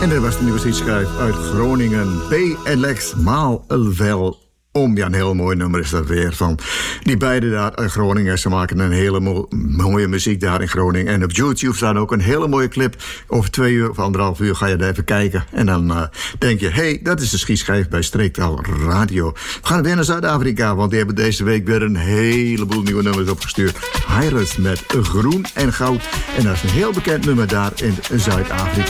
En dat was de nieuwe schijf uit Groningen. P en Lex Maalvel. Ja, een heel mooi nummer is dat weer van die beiden daar uit Groningen. Ze maken een hele mooie muziek daar in Groningen. En op YouTube staat ook een hele mooie clip. Over 2 uur of 1,5 uur ga je daar even kijken. En dan denk je, hey, dat is de schietschijf bij Streektaal Radio. We gaan weer naar Zuid-Afrika, want die hebben deze week weer een heleboel nieuwe nummers opgestuurd. Hyres met Groen en Goud. En dat is een heel bekend nummer daar in Zuid-Afrika.